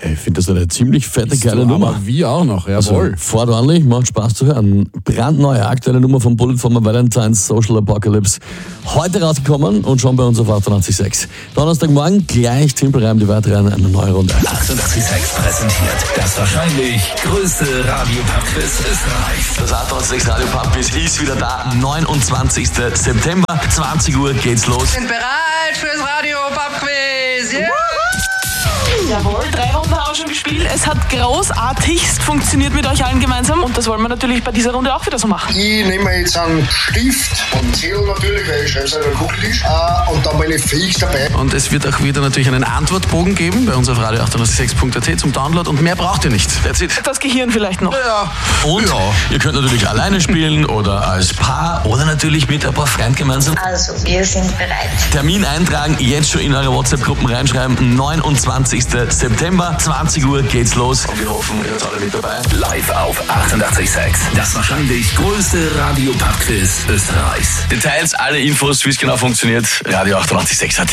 Ich finde das eine ziemlich fette, geile Nummer. Aber wir auch noch, jawohl. Also, fahrt ordentlich, macht Spaß zu hören. Brandneue, aktuelle Nummer von Bullet for My Valentine's, Social Apocalypse. Heute rausgekommen und schon bei uns auf 88.6. Donnerstagmorgen gleich Timpelreim, die weiteren, eine neue Runde. 88.6 präsentiert das wahrscheinlich größte Radio-Pub-Quiz Österreichs. Das 88.6 Radio Pub Quiz ist wieder da, 29. September, 20 Uhr geht's los. Sind bereit fürs Radio Pub Quiz? Yeah. Jawohl, 3 Runden haben wir schon gespielt. Es hat großartigst funktioniert mit euch allen gemeinsam und das wollen wir natürlich bei dieser Runde auch wieder so machen. Ich nehme jetzt einen Stift und Zettel natürlich, weil ich schreibe es auf den Kugeltisch, und dann bin ich fix dabei. Und es wird auch wieder natürlich einen Antwortbogen geben bei uns auf radio886.at zum Download und mehr braucht ihr nicht. That's it. Das Gehirn vielleicht noch. Ja. Und ihr könnt natürlich alleine spielen oder als Paar oder natürlich mit ein paar Freunden gemeinsam. Also, wir sind bereit. Termin eintragen, jetzt schon in eure WhatsApp-Gruppen reinschreiben. 29. September, 20 Uhr geht's los. Und wir hoffen, ihr seid alle mit dabei. Live auf 88.6. Das wahrscheinlich größte Radio-Pub-Quiz Österreichs. Details, alle Infos, wie es genau funktioniert, radio886.at.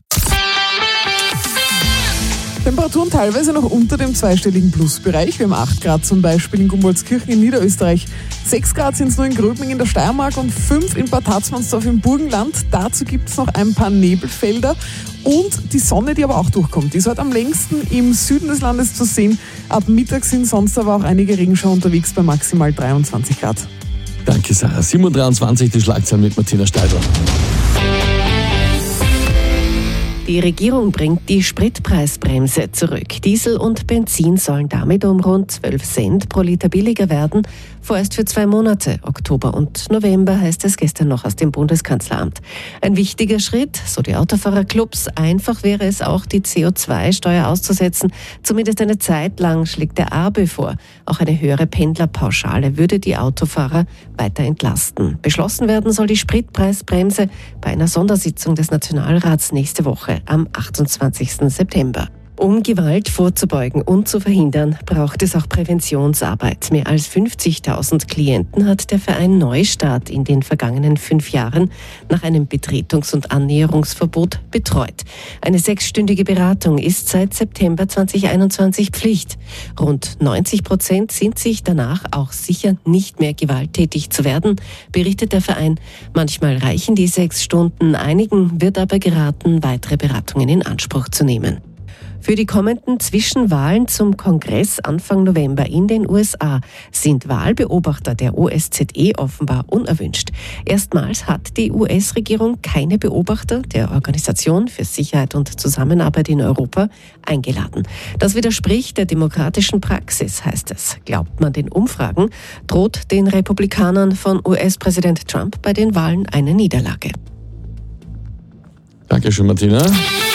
Temperaturen teilweise noch unter dem zweistelligen Plusbereich. Wir haben 8 Grad zum Beispiel in Gumboldskirchen in Niederösterreich. 6 Grad sind es nur in Gröbming in der Steiermark und 5 in Bad Hatzmannsdorf im Burgenland. Dazu gibt es noch ein paar Nebelfelder und die Sonne, die aber auch durchkommt. Die ist heute am längsten im Süden des Landes zu sehen. Ab Mittag sind sonst aber auch einige Regenschauer unterwegs bei maximal 23 Grad. Danke, Sarah. 7.23 Uhr, die Schlagzeilen mit Martina Steidl. Die Regierung bringt die Spritpreisbremse zurück. Diesel und Benzin sollen damit um rund 12 Cent pro Liter billiger werden. Vorerst für 2 Monate, Oktober und November, heißt es gestern noch aus dem Bundeskanzleramt. Ein wichtiger Schritt, so die Autofahrerclubs. Einfach wäre es auch, die CO2-Steuer auszusetzen. Zumindest eine Zeit lang, schlägt der ARBE vor. Auch eine höhere Pendlerpauschale würde die Autofahrer weiter entlasten. Beschlossen werden soll die Spritpreisbremse bei einer Sondersitzung des Nationalrats nächste Woche am 28. September. Um Gewalt vorzubeugen und zu verhindern, braucht es auch Präventionsarbeit. Mehr als 50.000 Klienten hat der Verein Neustart in den vergangenen 5 Jahren nach einem Betretungs- und Annäherungsverbot betreut. Eine 6-stündige Beratung ist seit September 2021 Pflicht. Rund 90% sind sich danach auch sicher, nicht mehr gewalttätig zu werden, berichtet der Verein. Manchmal reichen die 6 Stunden, einigen wird aber geraten, weitere Beratungen in Anspruch zu nehmen. Für die kommenden Zwischenwahlen zum Kongress Anfang November in den USA sind Wahlbeobachter der OSZE offenbar unerwünscht. Erstmals hat die US-Regierung keine Beobachter der Organisation für Sicherheit und Zusammenarbeit in Europa eingeladen. Das widerspricht der demokratischen Praxis, heißt es. Glaubt man den Umfragen, droht den Republikanern von US-Präsident Trump bei den Wahlen eine Niederlage. Dankeschön, Martina.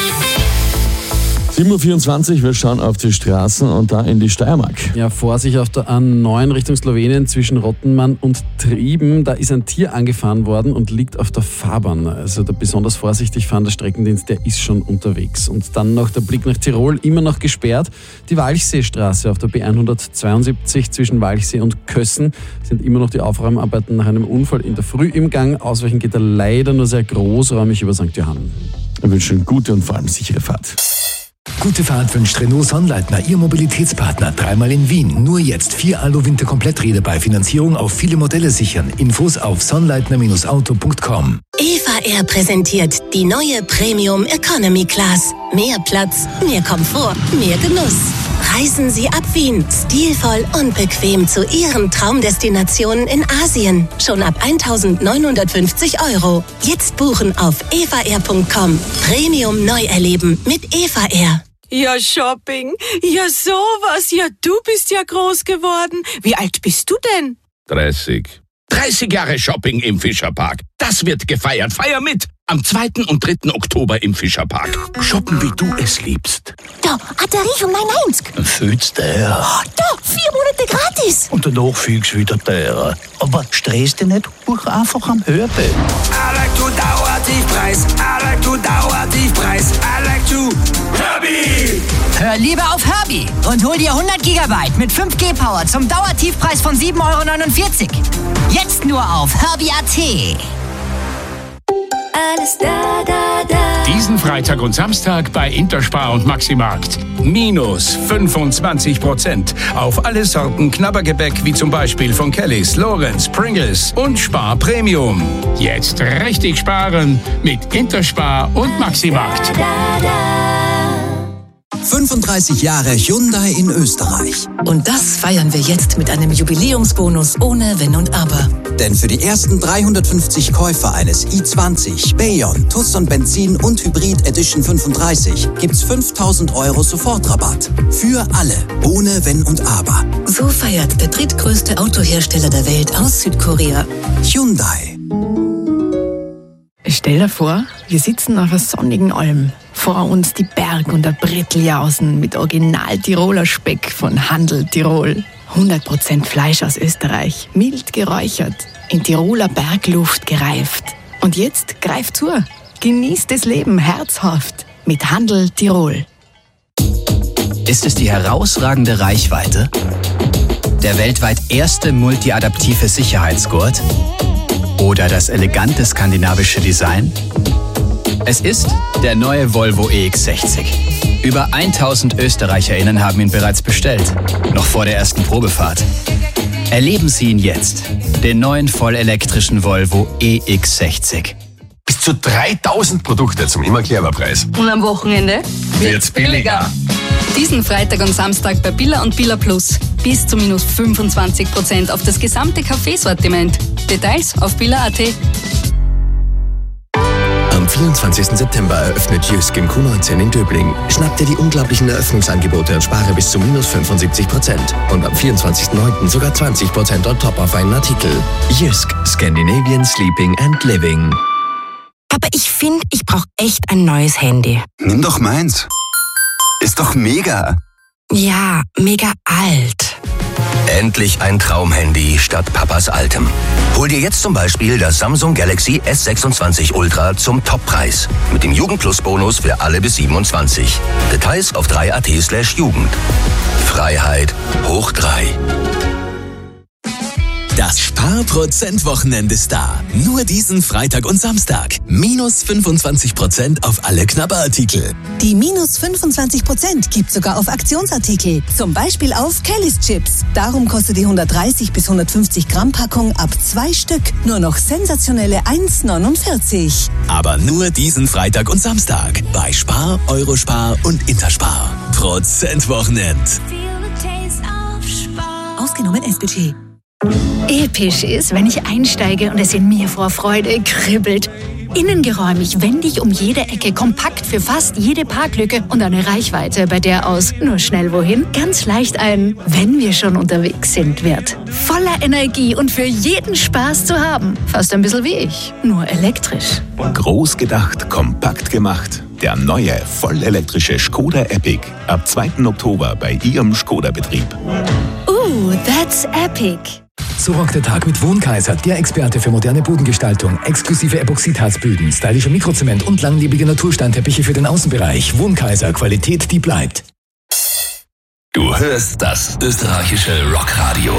7.24 Uhr, wir schauen auf die Straßen und da in die Steiermark. Ja, Vorsicht auf der A9 Richtung Slowenien zwischen Rottenmann und Trieben. Da ist ein Tier angefahren worden und liegt auf der Fahrbahn. Also da besonders vorsichtig fahren, der Streckendienst, der ist schon unterwegs. Und dann noch der Blick nach Tirol, immer noch gesperrt. Die Walchseestraße auf der B172 zwischen Walchsee und Kössen sind immer noch die Aufräumarbeiten nach einem Unfall in der Früh im Gang. Ausweichen geht er leider nur sehr großräumig über St. Johann. Wir wünschen gute und vor allem sichere Fahrt. Gute Fahrt wünscht Renault Sonnleitner, Ihr Mobilitätspartner. 3-mal in Wien. Nur jetzt 4 Alu-Winter-Kompletträder bei Finanzierung auf viele Modelle sichern. Infos auf sonnleitner-auto.com. Eva Air präsentiert die neue Premium Economy Class. Mehr Platz, mehr Komfort, mehr Genuss. Reisen Sie ab Wien, stilvoll und bequem zu Ihren Traumdestinationen in Asien. Schon ab 1.950 €. Jetzt buchen auf evaair.com. Premium neu erleben mit Eva Air. Ja, Shopping. Ja, sowas. Ja, du bist ja groß geworden. Wie alt bist du denn? 30. 30 Jahre Shopping im Fischerpark. Das wird gefeiert. Feier mit! Am 2. und 3. Oktober im Fischerpark. Shoppen, wie du es liebst. Da, Batterie von 9,90. Fühlst du her? Da, 4 Monate gratis. Und danach fühlst du wieder teurer. Aber stress dich nicht, buch einfach am Hörbe. I like to Dauertiefpreis. I like to Dauertiefpreis. I like to Herbie. Hör lieber auf Herbie und hol dir 100 GB mit 5G Power zum Dauertiefpreis von 7,49 €. Jetzt nur auf Herbie.at. alles da, da, da. Diesen Freitag und Samstag bei Interspar und Maximarkt. Minus 25% auf alle Sorten Knabbergebäck wie zum Beispiel von Kellys, Lorenz, Pringles und Spar Premium. Jetzt richtig sparen mit Interspar und Maximarkt. 35 Jahre Hyundai in Österreich. Und das feiern wir jetzt mit einem Jubiläumsbonus ohne Wenn und Aber. Denn für die ersten 350 Käufer eines i20, Bayon, Tucson Benzin und Hybrid Edition 35 gibt's 5.000 € Sofortrabatt. Für alle, ohne Wenn und Aber. So feiert der drittgrößte Autohersteller der Welt aus Südkorea. Hyundai. Stell dir vor, wir sitzen auf einer sonnigen Alm. Vor uns die Berg- und der Bretteljausen mit Original-Tiroler Speck von Handel Tirol. 100% Fleisch aus Österreich, mild geräuchert, in Tiroler Bergluft gereift. Und jetzt greift zu, genießt das Leben herzhaft mit Handel Tirol. Ist es die herausragende Reichweite? Der weltweit erste multiadaptive Sicherheitsgurt? Oder das elegante skandinavische Design? Es ist der neue Volvo EX60. Über 1000 ÖsterreicherInnen haben ihn bereits bestellt, noch vor der ersten Probefahrt. Erleben Sie ihn jetzt, den neuen vollelektrischen Volvo EX60. Bis zu 3000 Produkte zum immer Clever-Preis. Und am Wochenende wird's billiger. Diesen Freitag und Samstag bei Billa und Billa Plus. Bis zu minus 25% auf das gesamte Kaffeesortiment. Details auf billa.at. Am 24. September eröffnet Jysk im Q19 in Döbling. Schnapp dir die unglaublichen Eröffnungsangebote und spare bis zu minus 75%. Und am 24.09. sogar 20% on top auf einen Artikel. Jysk, Scandinavian Sleeping and Living. Aber ich finde, ich brauche echt ein neues Handy. Nimm doch meins. Ist doch mega. Ja, mega alt. Endlich ein Traumhandy statt Papas altem. Hol dir jetzt zum Beispiel das Samsung Galaxy S26 Ultra zum Toppreis. Mit dem Jugendplus-Bonus für alle bis 27. Details auf 3at/Jugend. Freiheit hoch 3. Das Sparprozent-Wochenende ist da. Nur diesen Freitag und Samstag. Minus 25% auf alle Knabberartikel. Die minus 25% gibt sogar auf Aktionsartikel. Zum Beispiel auf Kellys Chips. Darum kostet die 130 bis 150 Gramm Packung ab 2 Stück nur noch sensationelle 1,49. Aber nur diesen Freitag und Samstag. Bei Spar, Eurospar und Interspar. Prozentwochenend. Ausgenommen S-Budget. Episch ist, wenn ich einsteige und es in mir vor Freude kribbelt. Innengeräumig, wendig um jede Ecke, kompakt für fast jede Parklücke und eine Reichweite, bei der aus nur schnell wohin ganz leicht ein "Wenn wir schon unterwegs sind" wird. Voller Energie und für jeden Spaß zu haben. Fast ein bisschen wie ich, nur elektrisch. Groß gedacht, kompakt gemacht. Der neue, vollelektrische Skoda Epic. Ab 2. Oktober bei Ihrem Skoda-Betrieb. That's epic. So rockt der Tag mit Wohnkaiser, der Experte für moderne Bodengestaltung, exklusive Epoxidharzböden, stylischer Mikrozement und langlebige Natursteinteppiche für den Außenbereich. Wohnkaiser, Qualität, die bleibt. Du hörst das österreichische Rockradio.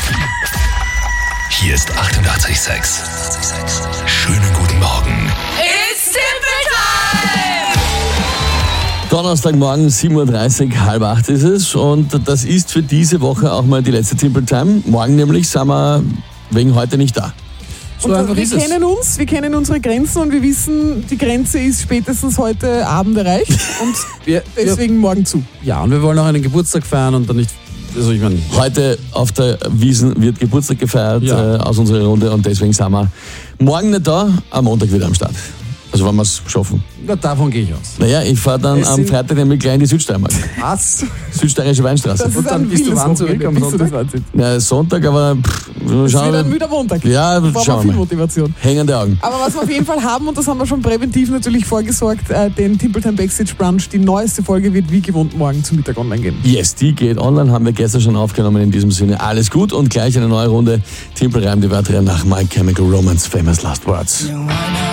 Hier ist 88,6. Schönen guten Morgen. It's Simple Time! Donnerstagmorgen, 7.30 Uhr, 7:30 ist es. Und das ist für diese Woche auch mal die letzte Simple Time. Morgen nämlich sind wir wegen heute nicht da. So und wir kennen uns, wir kennen unsere Grenzen und wir wissen, die Grenze ist spätestens heute Abend erreicht und deswegen morgen zu. Ja, und wir wollen auch einen Geburtstag feiern und dann nicht... Also ich meine, heute auf der Wiesn wird Geburtstag gefeiert aus unserer Runde und deswegen sind wir morgen nicht da, am Montag wieder am Start. Also wenn wir es schaffen. Na, davon gehe ich aus. Naja, ich fahre dann am Freitag nämlich gleich in die Südsteiermark. Was? Südsteirische Weinstraße. Und dann bist du wann zurück am Sonntag? Ja, Sonntag, aber schauen wir. Dann wieder Montag. Ja, schauen wir. Motivation. Hängende Augen. Aber was wir auf jeden Fall haben, und das haben wir schon präventiv natürlich vorgesorgt, den Simple Time Backstage Brunch. Die neueste Folge wird wie gewohnt morgen zum Mittag online gehen. Yes, die geht online, haben wir gestern schon aufgenommen. In diesem Sinne alles gut und gleich eine neue Runde. Simple Reim, die weitere nach My Chemical Romance, Famous Last Words.